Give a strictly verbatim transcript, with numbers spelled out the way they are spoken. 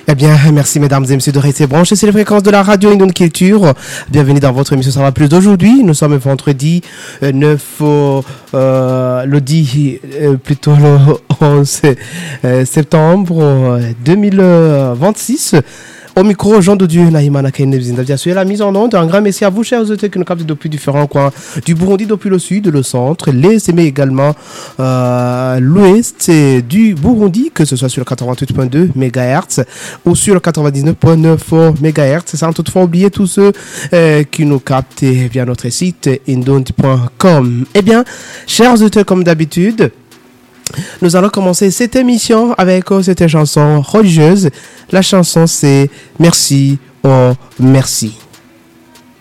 Eh bien, merci mesdames et messieurs de rester branchés sur les fréquences de la radio Indone Culture. Bienvenue dans votre émission Ça va plus d'aujourd'hui. Nous sommes vendredi euh, neuf euh, le dix, euh, plutôt le onze euh, septembre euh, deux mille vingt-six. Au micro, Jean de Dieu, Naïmana Kainebzinda, sur la mise en onde. Un grand merci à vous, chers auditeurs, qui nous captent depuis différents coins du Burundi, depuis le sud, le centre, les mais également euh, l'ouest du Burundi, que ce soit sur le quatre-vingt-huit virgule deux mégahertz ou sur le quatre-vingt-dix-neuf virgule neuf mégahertz, sans toutefois oublier tous ceux euh, qui nous captent via notre site indone point com. Eh bien, chers auditeurs, comme d'habitude, nous allons commencer cette émission avec oh, cette chanson religieuse. La chanson c'est Merci, oh merci.